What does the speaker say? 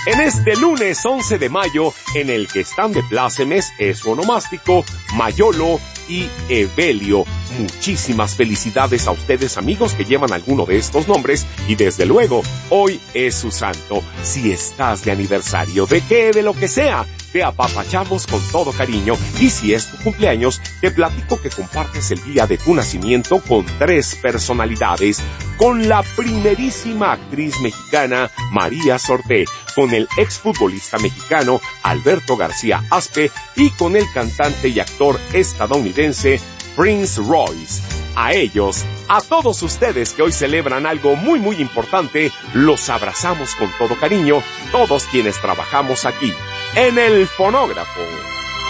en este lunes 11 de mayo, en el que están de plácemes es su onomástico, Mayolo y Evelio. Muchísimas felicidades a ustedes, amigos, que llevan alguno de estos nombres, y desde luego, hoy es su santo. Si estás de aniversario, de lo que sea, te apapachamos con todo cariño, y si es tu cumpleaños, te platico que compartes el día de tu nacimiento con 3 personalidades: con la primerísima actriz mexicana María Sorté, con el exfutbolista mexicano Alberto García Aspe y con el cantante y actor estadounidense Prince Royce. A ellos, a todos ustedes que hoy celebran algo muy muy importante, los abrazamos con todo cariño, todos quienes trabajamos aquí en el fonógrafo.